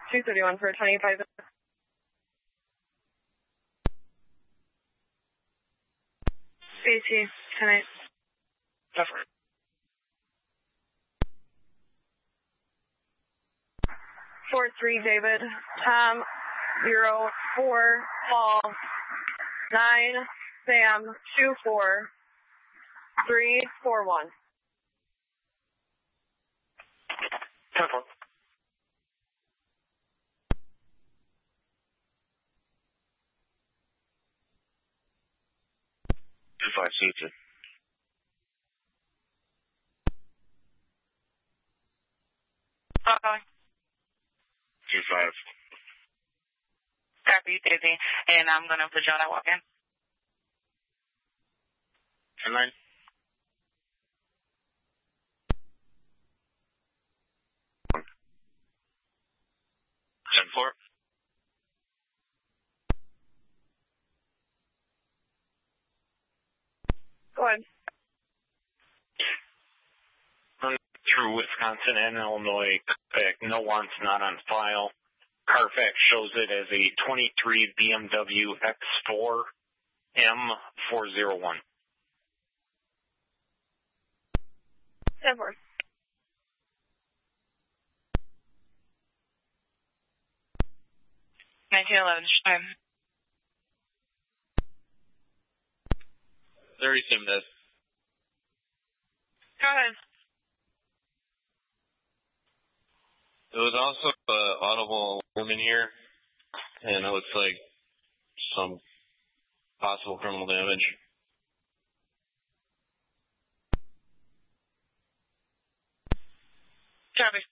231 for 25. BT, 10-8. 4-3 David, Tom, 0-4, Paul, 9, Sam, 2-4, 3-4-1. 10-4. 2-5 Suited. Okay. 2-5. Copy, Daisy. And I'm going to put you on that walk-in. 10-9. 10-4. Go ahead. Through Wisconsin and Illinois, no wants not on file. Carfax shows it as a 23 BMW X4 M401. 10-4. 1911, time. 30 sim dead. Go ahead. There was also an audible woman here, and it looks like some possible criminal damage. Copy.